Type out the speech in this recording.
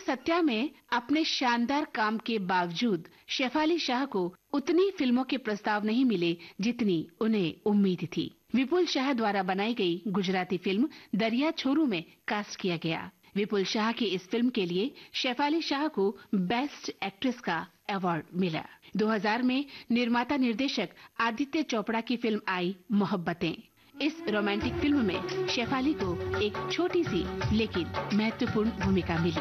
सत्या में अपने शानदार काम के बावजूद शेफाली शाह को उतनी फिल्मों के प्रस्ताव नहीं मिले जितनी उन्हें उम्मीद थी। विपुल शाह द्वारा बनाई गई गुजराती फिल्म दरिया छोरू में कास्ट किया गया। विपुल शाह की इस फिल्म के लिए शेफाली शाह को बेस्ट एक्ट्रेस का अवार्ड मिला। 2000 में निर्माता निर्देशक आदित्य चोपड़ा की फिल्म आई मोहब्बतें। इस रोमांटिक फिल्म में शेफाली को एक छोटी सी लेकिन महत्वपूर्ण भूमिका मिली।